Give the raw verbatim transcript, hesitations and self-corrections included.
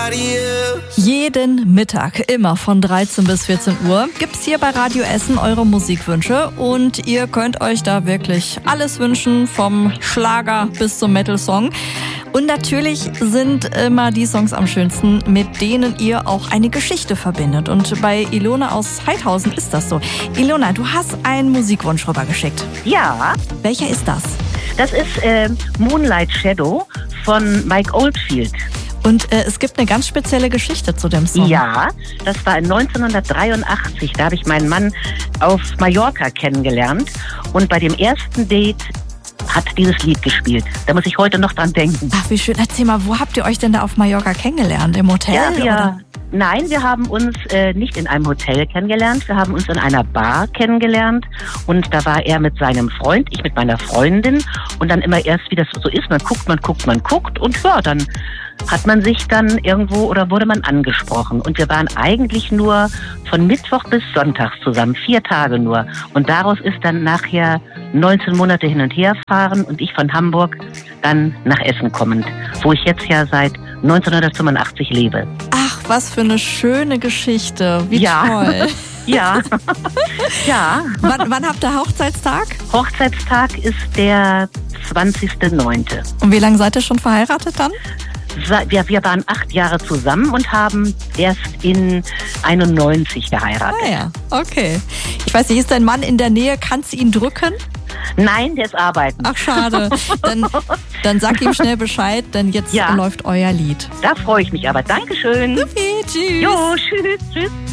nobody else. Jeden Mittag, immer von dreizehn bis vierzehn Uhr, gibt's hier bei Radio Essen eure Musikwünsche und ihr könnt euch da wirklich alles wünschen, vom Schlager bis zum Metal-Song. Und natürlich sind immer die Songs am schönsten, mit denen ihr auch eine Geschichte verbindet. Und bei Ilona aus Heidhausen ist das so. Ilona, du hast einen Musikwunsch rübergeschickt. Ja. Welcher ist das? Das ist äh, Moonlight Shadow von Mike Oldfield. Und äh, es gibt eine ganz spezielle Geschichte zu dem Song. Ja, das war neunzehnhundertdreiundachtzig. Da habe ich meinen Mann auf Mallorca kennengelernt. Und bei dem ersten Date hat dieses Lied gespielt. Da muss ich heute noch dran denken. Ach, wie schön. Erzähl mal, wo habt ihr euch denn da auf Mallorca kennengelernt? Im Hotel? Ja, wir, oder? Nein, wir haben uns äh, nicht in einem Hotel kennengelernt. Wir haben uns in einer Bar kennengelernt. Und da war er mit seinem Freund, ich mit meiner Freundin. Und dann immer erst, wie das so ist, man guckt, man guckt, man guckt. Und ja, dann hat man sich dann irgendwo oder wurde man angesprochen. Und wir waren eigentlich nur von Mittwoch bis Sonntag zusammen, vier Tage nur. Und daraus ist dann nachher neunzehn Monate hin und her fahren und ich von Hamburg dann nach Essen kommend, wo ich jetzt ja seit neunzehnhundertfünfundachtzig lebe. Ach, was für eine schöne Geschichte. Wie ja. toll. Ja. Ja. Wann, wann habt ihr Hochzeitstag? Hochzeitstag ist der zwanzigster neunte Und wie lange seid ihr schon verheiratet dann? Wir, wir waren acht Jahre zusammen und haben erst in einundneunzig geheiratet. Ah ja, okay. Ich weiß nicht, ist dein Mann in der Nähe? Kannst du ihn drücken? Nein, der ist arbeiten. Ach, schade. Dann, dann sag ihm schnell Bescheid, denn jetzt ja. läuft euer Lied. Da freue ich mich aber. Dankeschön. Supi, tschüss. Jo, tschüss, tschüss.